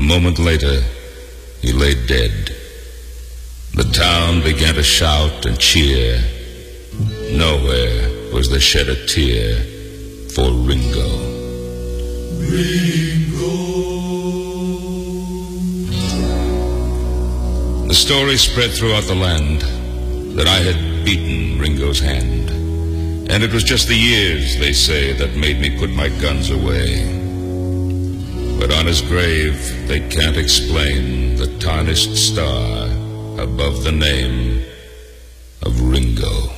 moment later, he lay dead. The town began to shout and cheer. Nowhere was there shed a tear for Ringo. Ringo. The story spread throughout the land that I had beaten Ringo's hand, and it was just the years, they say, that made me put my guns away. But on his grave they can't explain the tarnished star above the name of Ringo.